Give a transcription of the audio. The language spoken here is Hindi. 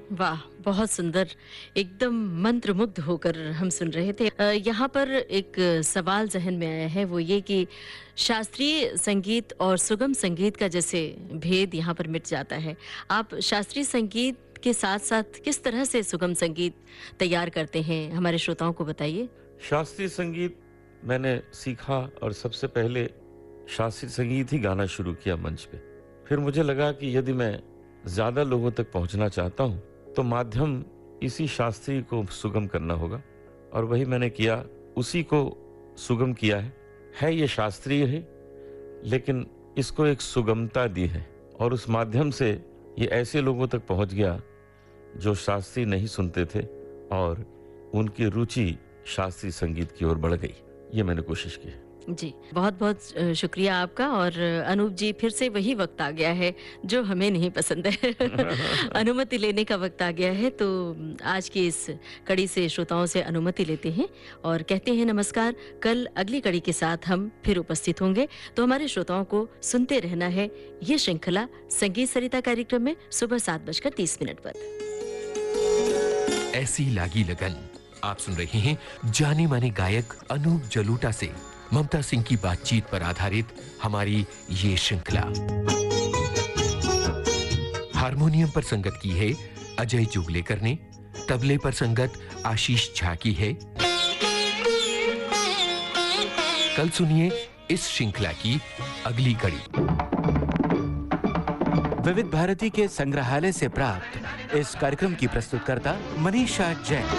वाह! बहुत सुंदर, एकदम मंत्रमुग्ध होकर हम सुन रहे थे। यहाँ पर एक सवाल ज़हन में आया है, वो ये कि शास्त्रीय संगीत और सुगम संगीत का जैसे भेद यहाँ पर मिट जाता है। आप शास्त्रीय संगीत के साथ-साथ किस तरह से सुगम संगीत तैयार करते हैं? हमारे श्रोताओं को बताइए। शास्त्रीय संगीत मैंने सीखा और सबसे पहले शास्त्रीय संगीत ही गाना शुरू किया मंच पे। फिर मुझे लगा कि यदि मैं ज़्यादा लोगों तक पहुंचना चाहता हूं, तो माध्यम इसी शास्त्रीय को सुगम करना होगा और वही मैंने किया, उसी को सुगम किया है ये शास्त्रीय है, लेकिन इसको एक सुगमता दी है और उस माध्यम से ये ऐसे लोगों तक पहुंच गया जो शास्त्रीय नहीं सुनते थे और उनकी रुचि शास्त्रीय संगीत की ओर बढ़ गई। ये मैंने कोशिश की है। जी, बहुत-बहुत शुक्रिया आपका। और अनूप जी, फिर से वही वक़्त आ गया है जो हमें नहीं पसंद है। अनुमति लेने का वक़्त आ गया है, तो आज की इस कड़ी से श्रोताओं से अनुमति लेते हैं और कहते हैं नमस्कार। कल अगली कड़ी के साथ हम फिर उपस्थित होंगे, तो हमारे श्रोताओं को सुनते रहना है ये श्रृंखला संगीत सरिता कार्यक्रम में सुबह 7:30 पर। ऐसी लागी लगन। आप सुन रहे हैं जाने माने गायक अनूप जलोटा से ममता सिंह की बातचीत पर आधारित हमारी ये श्रृंखला। हारमोनियम पर संगत की है अजय जुगलेकर ने, तबले पर संगत आशीष झा की है। कल सुनिए इस श्रृंखला की अगली कड़ी। विविध भारती के संग्रहालय से प्राप्त इस कार्यक्रम की प्रस्तुतकर्ता मनीषा जैन।